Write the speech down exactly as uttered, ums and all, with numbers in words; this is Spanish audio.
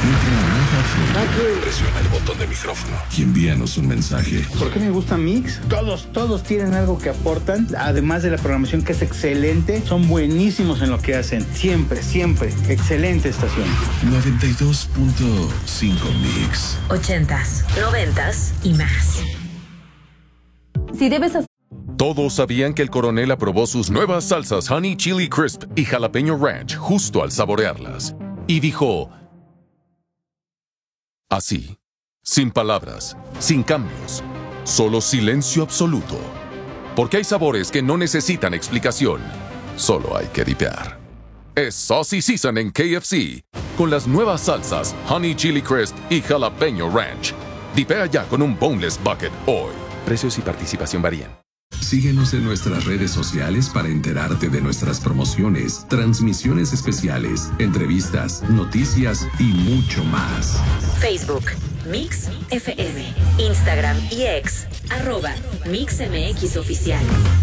Presiona el botón de micrófono y envíanos un mensaje. ¿Por qué me gusta Mix? Todos, todos tienen algo que aportan. Además de la programación que es excelente, son buenísimos en lo que hacen. Siempre, siempre. Excelente estación. noventa y dos punto cinco Mix. Ochentas, noventas y más. Si debes hacer... Todos sabían que el coronel aprobó sus nuevas salsas Honey Chili Crisp y Jalapeño Ranch justo al saborearlas. Y dijo... así, sin palabras, sin cambios, solo silencio absoluto. Porque hay sabores que no necesitan explicación, solo hay que dipear. Es Saucy Season en K F C, con las nuevas salsas Honey Chili Crisp y Jalapeño Ranch. Dipea ya con un Boneless Bucket hoy. Precios y participación varían. Síguenos en nuestras redes sociales para enterarte de nuestras promociones, transmisiones especiales, entrevistas, noticias y mucho más. Facebook, Mix F M. Instagram y X, arroba Mix M X Oficial.